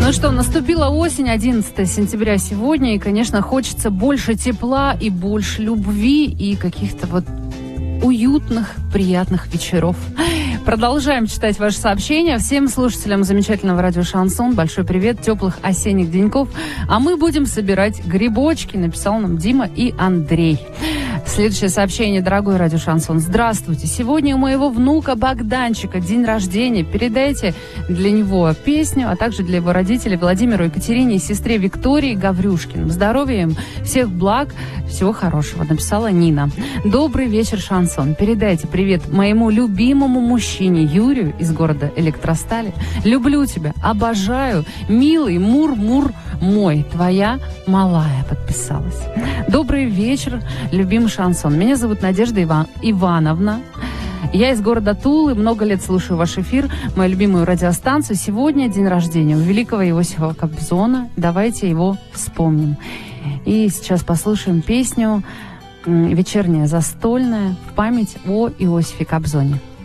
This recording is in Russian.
Ну что, наступила осень, 11 сентября сегодня, и, конечно, хочется больше тепла и больше любви и каких-то вот уютных, приятных вечеров. Продолжаем читать ваши сообщения. Всем слушателям замечательного радио «Шансон» большой привет, теплых осенних деньков. А мы будем собирать грибочки, написал нам Дима и Андрей. Следующее сообщение, дорогой радио «Шансон». Здравствуйте. Сегодня у моего внука Богданчика день рождения. Передайте для него песню, а также для его родителей Владимиру, Екатерине и сестре Виктории Гаврюшкиным. Здоровья им, всех благ, всего хорошего, написала Нина. Добрый вечер, «Шансон». Передайте привет моему любимому мужчине Юрию из города Электростали. Люблю тебя, обожаю, милый Мур-Мур мой, твоя малая, подписалась. Добрый вечер, любимый «Шансон». Меня зовут Надежда Ивановна. Я из города Тулы, много лет слушаю ваш эфир, мою любимую радиостанцию. Сегодня день рождения у великого Иосифа Кобзона. Давайте его вспомним. И сейчас послушаем песню «Вечерняя застольная» в память о Иосифе Кобзоне.